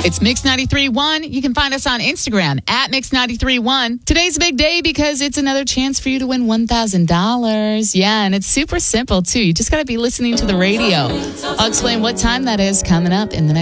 It's Mix 93.1. You can find us on Instagram at Mix 93.1. Today's a big day because it's another chance for you to win $1,000. Yeah, and it's super simple, too. You just got to be listening to the radio. I'll explain what time that is coming up in the next